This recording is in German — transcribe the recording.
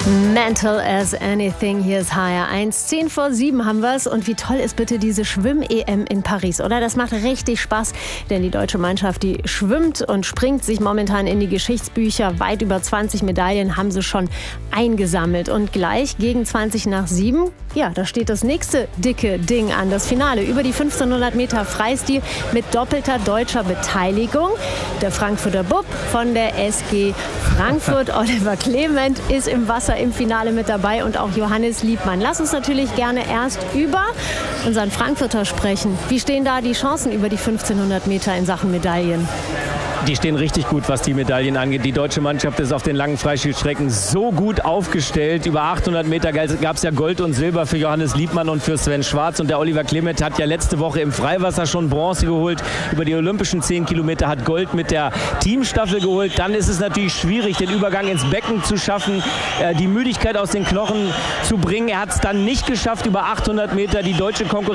Mental as anything, hier ist HR1. 7:10 haben wir es. Und wie toll ist bitte diese Schwimm-EM in Paris, oder? Das macht richtig Spaß, denn die deutsche Mannschaft, die schwimmt und springt sich momentan in die Geschichtsbücher. Weit über 20 Medaillen haben sie schon eingesammelt. Und gleich gegen 7:20, ja, da steht das nächste dicke Ding an. Das Finale über die 1500 Meter Freistil mit doppelter deutscher Beteiligung. Der Frankfurter Bub von der SG Frankfurt, Oliver Clement, ist im Wasser im Finale mit dabei und auch Johannes Liebmann. Lass uns natürlich gerne erst über unseren Frankfurter sprechen. Wie stehen da die Chancen über die 1500 Meter in Sachen Medaillen? Die stehen richtig gut, was die Medaillen angeht. Die deutsche Mannschaft ist auf den langen Freistilstrecken so gut aufgestellt. Über 800 Meter gab es ja Gold und Silber für Johannes Liebmann und für Sven Schwarz. Und der Oliver Clement hat ja letzte Woche im Freiwasser schon Bronze geholt. Über die olympischen 10 Kilometer hat Gold mit der Teamstaffel geholt. Dann ist es natürlich schwierig, den Übergang ins Becken zu schaffen, die Müdigkeit aus den Knochen zu bringen. Er hat es dann nicht geschafft, über 800 Meter die deutsche Konkurrenz